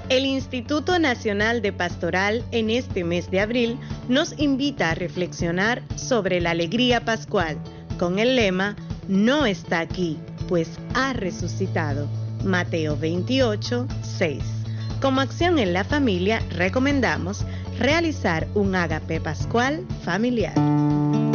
El Instituto Nacional de Pastoral en este mes de abril nos invita a reflexionar sobre la alegría pascual con el lema "No está aquí, pues ha resucitado". Mateo 28, 6. Como acción en la familia, recomendamos realizar un ágape pascual familiar.